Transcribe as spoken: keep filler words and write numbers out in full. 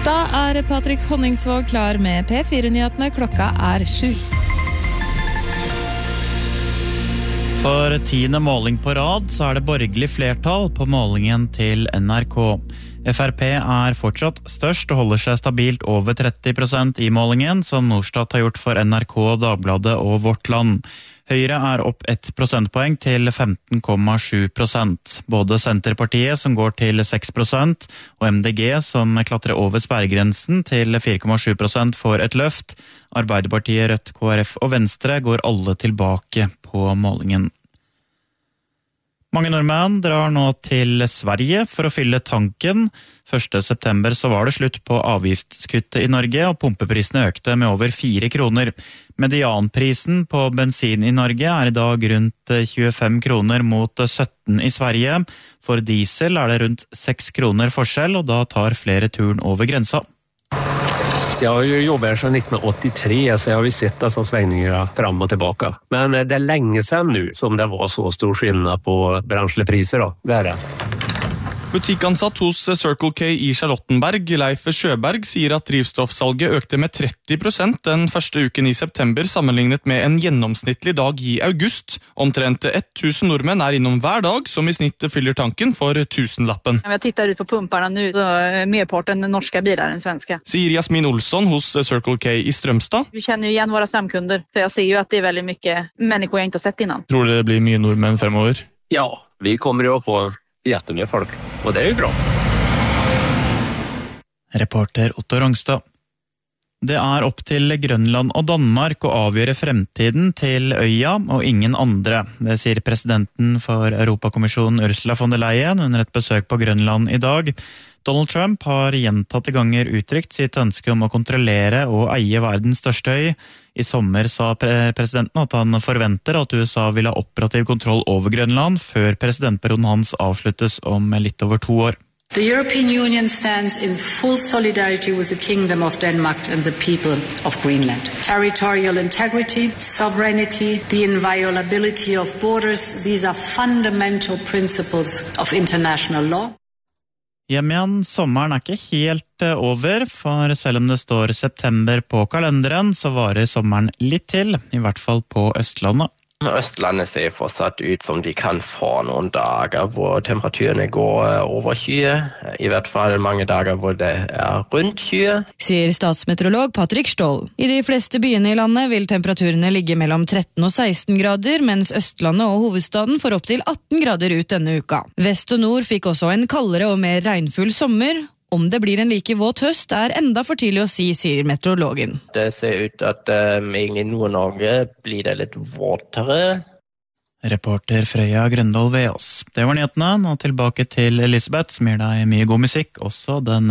Da er Patrick Honningsvåg klar med P fire-nyhetene. Klokka er sju. For tiende måling på rad så er det borgerlig flertall på målingen til N R K. F R P er fortsatt størst og holder seg stabilt over tretti prosent i målingen, som Norstat har gjort for N R K, Dagbladet og Vårt Land. Høyre er opp ett prosentpoeng til femten komma sju prosent. Både Senterpartiet, som går til seks prosent, og M D G, som klatrer over sperregrensen til fire komma sju prosent, får et løft. Arbeiderpartiet, Rødt, K R F og Venstre går alle tilbake på målingen. Mange nordmenn drar nå til Sverige for å fylle tanken. første september så var det slutt på avgiftskuttet i Norge, og pumpeprisene økte med over fire kroner. Medianprisen på bensin i Norge er i dag rundt tjuefem kroner mot sytten i Sverige. For diesel er det rundt seks kroner forskjell, og da tar flere turen over grensa. Jag har ju jobbat här sedan nittonhundraåttiotre, så jag har ju sett dessa svängningar fram och tillbaka. Men det är länge sedan nu som det var så stor skillnad på branschlepriser då. Det är det. Butikkansatt hos Circle K i Charlottenberg, Leif Sjøberg, sier at drivstoffsalget økte med tretti prosent den første uken i september, sammenlignet med en gjennomsnittlig dag i august. Omtrent tusen nordmenn er innom hver dag, som i snitt fyller tanken for tusenlappen. Om jeg tittar ut på pumparna nu, så er merparten norske biler enn svenske. Sier Jasmin Olsson hos Circle K i Strømstad. Vi kjenner jo igjen våre stamkunder, så jeg ser jo at det er veldig mye mennesker jeg ikke har sett innan. Tror det blir mye nordmenn fremover? Ja, vi kommer jo på jättemye folk, og det er jo bra. Reporter Otto Rongstad. Det er opp til Grønland og Danmark å avgjøre fremtiden til øya og ingen andre. Det sier presidenten for Europakommisjonen Ursula von der Leyen under et besøk på Grønland i dag. Donald Trump har gjentatte ganger uttrykt sitt ønske om å kontrollere og eie verdens største øy. I sommer sa presidenten at han forventer at U S A vil ha operativ kontroll over Grønland før presidentperioden hans avsluttes om litt over to år. The European Union stands in full solidarity with the Kingdom of Denmark and the people of Greenland. Territorial integrity, sovereignty, the inviolability of borders, these are fundamental principles of international law. Hjem igjen, sommeren er ikke helt over, for selv om det står september på kalenderen, så varer sommeren litt til, i hvert fall på Østlandet. Østlandet ser fortsatt ut som de kan få noen dager hvor temperaturene går over tjue, i hvert fall mange dager hvor det er rundt tjue. Sier statsmeteorolog Patrick Stoll. I de fleste byene i landet vil temperaturene ligge mellom tretten og seksten grader, mens Østlandet og hovedstaden får opp til atten grader ut denne uka. Vest og nord fikk også en kaldere og mer regnfull sommer. Om det blir en like våt høst er enda for tidlig å si, sier meteorologen. Det ser ut at um, egentlig i Nord-Norge blir det litt våtere. Reporter Freya Grøndal Veås. Det var nyhetene. Nå tilbake til Elisabeth, som gir deg mye god musikk, også den